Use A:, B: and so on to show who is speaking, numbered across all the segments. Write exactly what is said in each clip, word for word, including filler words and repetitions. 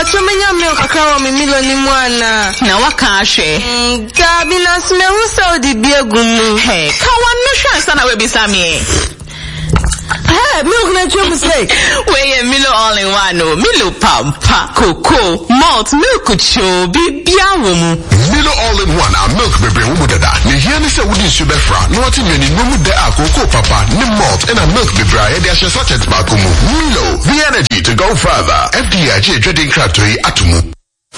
A: chomenya milk akawa mi milo ni mwana.
B: Na waka ashe.
A: Gabi na smehu saudi biegumu.
B: Hey, kawa no sana we bisami.
A: Hey, milk na chum say.
B: We Milo all in one. Milo pampa, cocoa, malt, milk cho, bibia wumu.
C: Milo all in one. Our milk baby wumu dada. Ni here ni se wudi subefra. No wati ni wumu de a cocoa papa, ni malt, and a milk baby. I had a sachet bakumu. Milo, the energy to go further. F D I J trading cratoy atumu.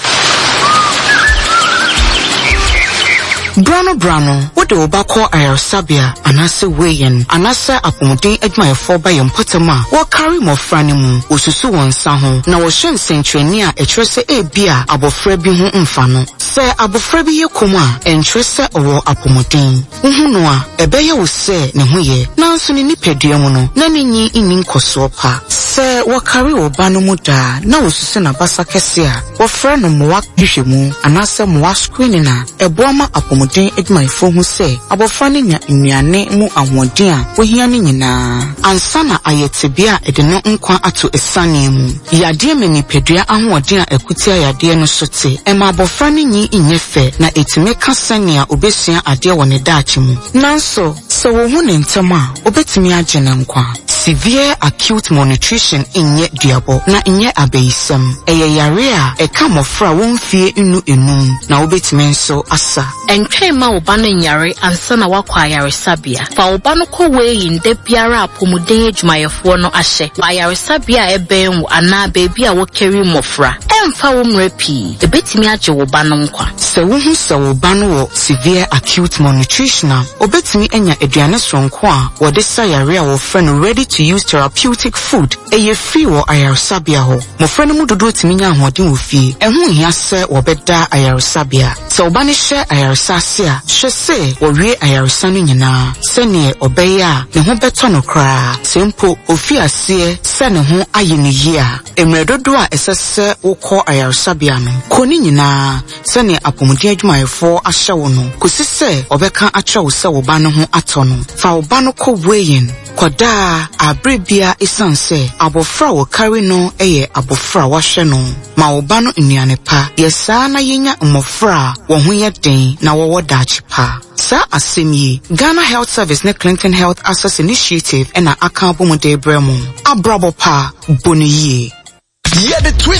D: Brano Brano, what do Obako Air Sabia, Anasa Wayan, Anasa Apomodin Edmire Foba and Potama, or carry more franimu, Ususu one Saho, now a shen century near a tresse a beer, Abofrebi Humfano, Sir Abofrebi Yokuma, and Tressa or Apomodin. Unhunua, a bear will say, Nehuye, Nansuni Nipediamono, Nani in Inkosopa, Sir Wakari or Banomuda, now Susana Basa Kessia, or friend of Moak Bishimu, Anasa Moa screenina, a Boma Apomodin. Den edmai fo hu se abofane nya nnuane mu ahwodin a wohiane nyina ansana ayetebia ede no nkwa ato esane mu yade menipedua ahwodin a ekutia yade no sote ema abofane nyi inyefe na etime kasane a obesua ade wone daachi mu nanso se wo hu ne ntama obetimi agene nkwa severe acute malnutrition inye diabo na inye abeisam eye yare a eka mofra wonfie inu enum na obetimi nso asa
E: Entrema ubano nyare ansana wakwa yare sabia. Fa ubano ko we inde biara apomuden edwumayefo no ahye. Wa yare sabia eben ana baby a wo carry mofra. Emfa wo mrepi. Ebetimi age wo bano nkwa.
D: Se wo hu se wo bano wo severe acute malnutrition obetimi enya aduane sonko a wo de sa yare a wo friend ready to use therapeutic food. Eye free wo ayare sabia ho. Mofra no mu dodo timi nya ahoden wo fie. Ehu hia se wo beda ayare sabia. Se wo bano hye ayare sasia hwese owie ayaresa no nyina sene obeya ne ho beto no kra sempo ofi ase se ne ho aye ne yia emredodo a esese wokọ ayaresa bia no koni nyina sene apomuden adwumayefo ahye wo no kosise obeka akyerɛw se wo ba no ho ato no fa wo ba no kɔ weyin koda abrebia esanse abofra wo carry no eye abofra wahwe no ma wo ba no nnuane pa yesa na yenya mmofra wo ho ye den na wo dachi pa sa asemi Ghana Health Service ne Clinton Health Access Initiative ena akabo mu de bremu abrabo pa boniye
C: yeah the twist